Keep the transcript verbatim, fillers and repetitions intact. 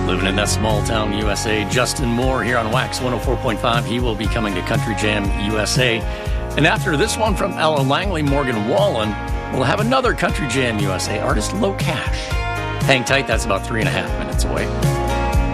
Living in that small town U S A, Justin Moore here on Wax one oh four point five. He will be coming to Country Jam U S A. And after this one from Ella Langley, Morgan Wallen, we'll have another Country Jam U S A artist, Low Cash. Hang tight, that's about three and a half minutes away.